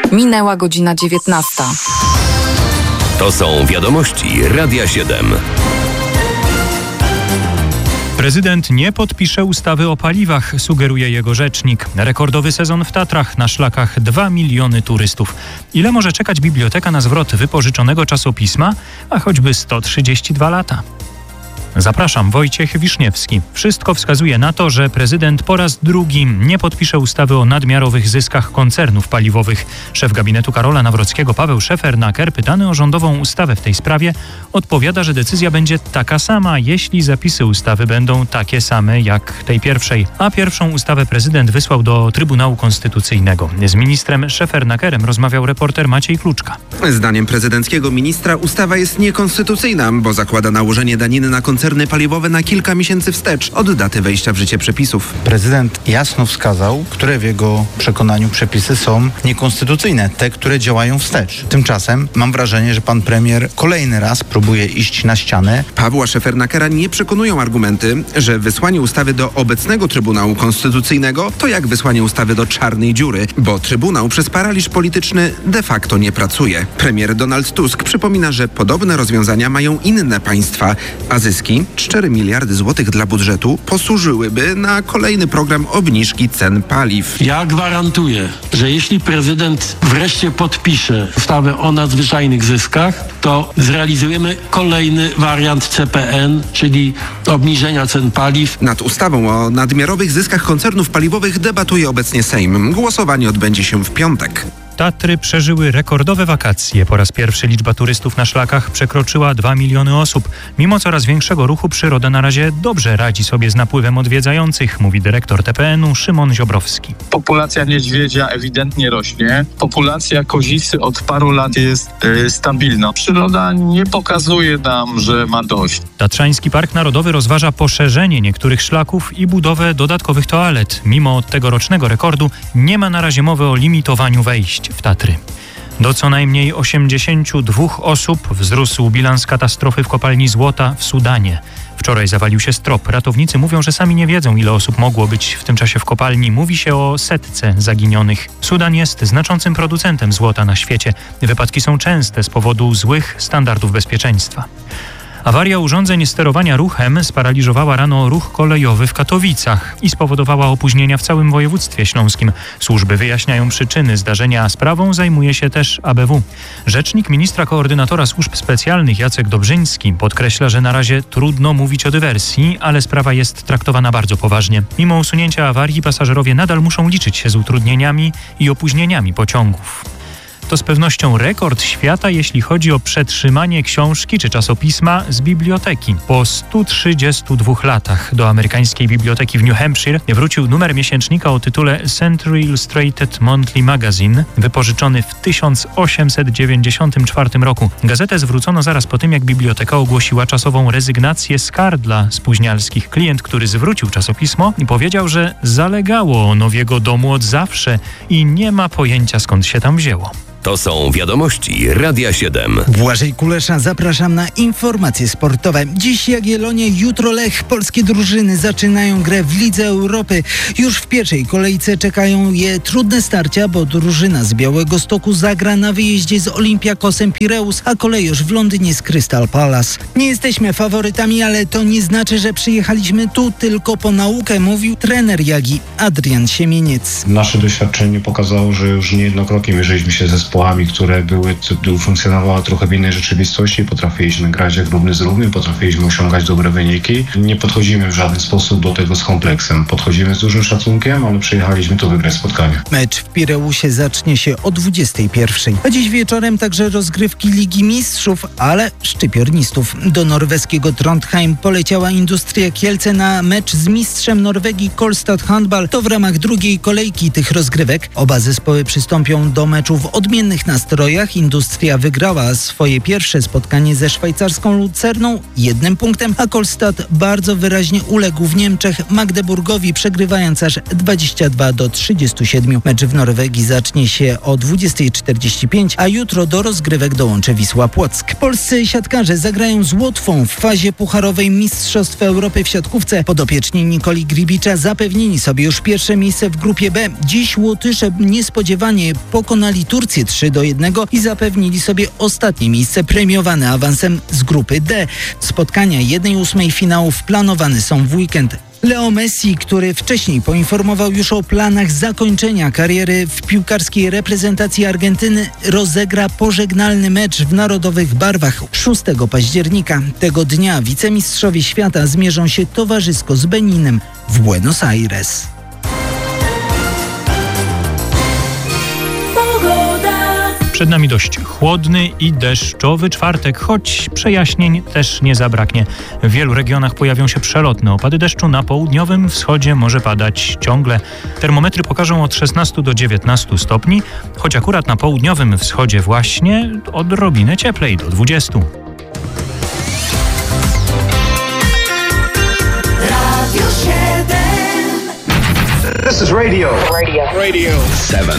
Minęła godzina 19. To są wiadomości Radia 7. Prezydent nie podpisze ustawy o paliwach, sugeruje jego rzecznik. Rekordowy sezon w Tatrach, na szlakach 2 miliony turystów. Ile może czekać biblioteka na zwrot wypożyczonego czasopisma? A choćby 132 lata. Zapraszam, Wojciech Wiszniewski. Wszystko wskazuje na to, że prezydent po raz drugi nie podpisze ustawy o nadmiarowych zyskach koncernów paliwowych. Szef gabinetu Karola Nawrockiego Paweł Szefernaker, pytany o rządową ustawę w tej sprawie, odpowiada, że decyzja będzie taka sama, jeśli zapisy ustawy będą takie same jak tej pierwszej. A pierwszą ustawę prezydent wysłał do Trybunału Konstytucyjnego. Z ministrem Szefernakerem rozmawiał reporter Maciej Kluczka. Zdaniem prezydenckiego ministra ustawa jest niekonstytucyjna, bo zakłada nałożenie daniny na koncerny paliwowe na kilka miesięcy wstecz od daty wejścia w życie przepisów. Prezydent jasno wskazał, które w jego przekonaniu przepisy są niekonstytucyjne, te, które działają wstecz. Tymczasem mam wrażenie, że pan premier kolejny raz próbuje iść na ścianę. Pawła Szefernakera nie przekonują argumenty, że wysłanie ustawy do obecnego Trybunału Konstytucyjnego to jak wysłanie ustawy do czarnej dziury, bo Trybunał przez paraliż polityczny de facto nie pracuje. Premier Donald Tusk przypomina, że podobne rozwiązania mają inne państwa, a zyski 4 miliardy złotych dla budżetu posłużyłyby na kolejny program obniżki cen paliw. Ja gwarantuję, że jeśli prezydent wreszcie podpisze ustawę o nadzwyczajnych zyskach, to zrealizujemy kolejny wariant CPN, czyli obniżenia cen paliw. Nad ustawą o nadmiarowych zyskach koncernów paliwowych debatuje obecnie Sejm. Głosowanie odbędzie się w piątek. Tatry przeżyły rekordowe wakacje. Po raz pierwszy liczba turystów na szlakach przekroczyła 2 miliony osób. Mimo coraz większego ruchu przyroda na razie dobrze radzi sobie z napływem odwiedzających, mówi dyrektor TPN-u Szymon Ziobrowski. Populacja niedźwiedzia ewidentnie rośnie. Populacja kozicy od paru lat jest stabilna. Przyroda nie pokazuje nam, że ma dość. Tatrzański Park Narodowy rozważa poszerzenie niektórych szlaków i budowę dodatkowych toalet. Mimo tegorocznego rekordu nie ma na razie mowy o limitowaniu wejść w Tatry. Do co najmniej 82 osób wzrósł bilans katastrofy w kopalni złota w Sudanie. Wczoraj zawalił się strop. Ratownicy mówią, że sami nie wiedzą, ile osób mogło być w tym czasie w kopalni. Mówi się o 100 zaginionych. Sudan jest znaczącym producentem złota na świecie. Wypadki są częste z powodu złych standardów bezpieczeństwa. Awaria urządzeń sterowania ruchem sparaliżowała rano ruch kolejowy w Katowicach i spowodowała opóźnienia w całym województwie śląskim. Służby wyjaśniają przyczyny zdarzenia, a sprawą zajmuje się też ABW. Rzecznik ministra koordynatora służb specjalnych Jacek Dobrzyński podkreśla, że na razie trudno mówić o dywersji, ale sprawa jest traktowana bardzo poważnie. Mimo usunięcia awarii pasażerowie nadal muszą liczyć się z utrudnieniami i opóźnieniami pociągów. To z pewnością rekord świata, jeśli chodzi o przetrzymanie książki czy czasopisma z biblioteki. Po 132 latach do amerykańskiej biblioteki w New Hampshire wrócił numer miesięcznika o tytule Century Illustrated Monthly Magazine, wypożyczony w 1894 roku. Gazetę zwrócono zaraz po tym, jak biblioteka ogłosiła czasową rezygnację z kar dla spóźnialskich. Klient, który zwrócił czasopismo, powiedział, że zalegało o Nowiego Domu od zawsze i nie ma pojęcia, skąd się tam wzięło. To są wiadomości Radia 7. Błażej Kulesza, zapraszam na informacje sportowe. Dziś Jagiellonia, jutro Lech. Polskie drużyny zaczynają grę w Lidze Europy. Już w pierwszej kolejce czekają je trudne starcia, bo drużyna z Białegostoku zagra na wyjeździe z Olympiakosem Pireus, a kolejorz w Londynie z Crystal Palace. Nie jesteśmy faworytami, ale to nie znaczy, że przyjechaliśmy tu tylko po naukę, mówił trener Jagi Adrian Siemieniec. Nasze doświadczenie pokazało, że już niejednokrotnie mierzyliśmy się ze zespołami, które funkcjonowały trochę w innej rzeczywistości. Potrafiliśmy grać jak równy z równym, potrafiliśmy osiągać dobre wyniki. Nie podchodzimy w żaden sposób do tego z kompleksem. Podchodzimy z dużym szacunkiem, ale przyjechaliśmy tu wygrać spotkanie. Mecz w Pireusie zacznie się o 21:00. A dziś wieczorem także rozgrywki Ligi Mistrzów, ale szczypiornistów. Do norweskiego Trondheim poleciała Industria Kielce na mecz z mistrzem Norwegii Kolstad Handball. To w ramach drugiej kolejki tych rozgrywek. Oba zespoły przystąpią do meczu w odmiennych odmiennych nastrojach Industria wygrała swoje pierwsze spotkanie ze szwajcarską Lucerną 1 punktem, a Kolstad bardzo wyraźnie uległ w Niemczech Magdeburgowi, przegrywając aż 22-37. Mecz w Norwegii zacznie się o 20:45, a jutro do rozgrywek dołączy Wisła Płock. Polscy siatkarze zagrają z Łotwą w fazie pucharowej Mistrzostw Europy w siatkówce. Podopieczni Nikoli Gribicza zapewnili sobie już pierwsze miejsce w grupie B. Dziś Łotysze niespodziewanie pokonali Turcję 3-1 i zapewnili sobie ostatnie miejsce premiowane awansem z grupy D. Spotkania 1/8 finałów planowane są w weekend. Leo Messi, który wcześniej poinformował już o planach zakończenia kariery w piłkarskiej reprezentacji Argentyny, rozegra pożegnalny mecz w narodowych barwach 6 października. Tego dnia wicemistrzowie świata zmierzą się towarzysko z Beninem w Buenos Aires. Przed nami dość chłodny i deszczowy czwartek, choć przejaśnień też nie zabraknie. W wielu regionach pojawią się przelotne opady deszczu. Na południowym wschodzie może padać ciągle. Termometry pokażą od 16 do 19 stopni, choć akurat na południowym wschodzie właśnie odrobinę cieplej, do 20. This is Radio 7.